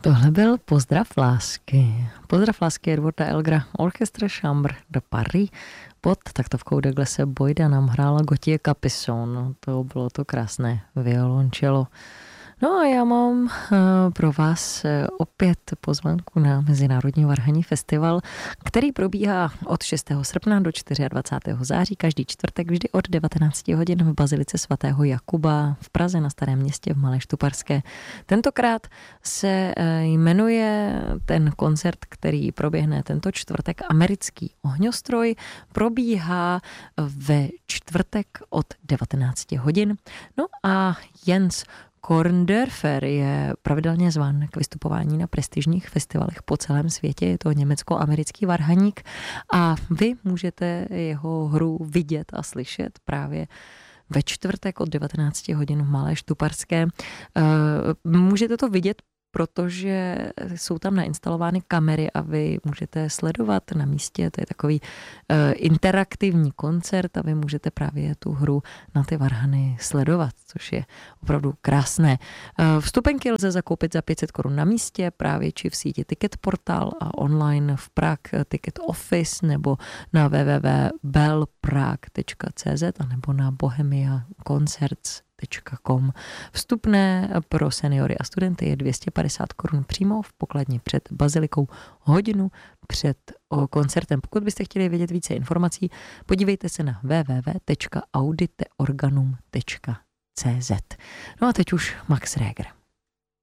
Tohle byl Pozdrav lásky. Pozdrav lásky Edwarda Elgara, Orchestre Chambre de Paris. Pod taktovkou Douglase Boyda nám hrála Gautier Capuçon. To bylo to krásné violoncello. No a já mám pro vás opět pozvánku na Mezinárodní varhanní festival, který probíhá od 6. srpna do 24. září, každý čtvrtek vždy od 19 hodin v Bazilice svatého Jakuba v Praze na Starém Městě v Malé Štuparské. Tentokrát se jmenuje ten koncert, který proběhne tento čtvrtek, Americký ohňostroj. Probíhá ve čtvrtek od 19 hodin. No a Jens Korndörfer je pravidelně zván k vystupování na prestižních festivalech po celém světě. Je to německo-americký varhaník a vy můžete jeho hru vidět a slyšet právě ve čtvrtek od 19 hodin v Malé Štuparské. Můžete to vidět, protože jsou tam nainstalovány kamery a vy můžete sledovat na místě. To je takový interaktivní koncert a vy můžete právě tu hru na ty varhany sledovat, což je opravdu krásné. Vstupenky lze zakoupit za 500 Kč na místě, právě či v síti Ticket Portal a online v Prague Ticket Office nebo na www.bellprague.cz a nebo na bohemiaconcerts.com. Vstupné pro seniory a studenty je 250 Kč přímo v pokladni před bazilikou hodinu před koncertem. Pokud byste chtěli vědět více informací, podívejte se na www.auditeorganum.cz. No a teď už Max Reger.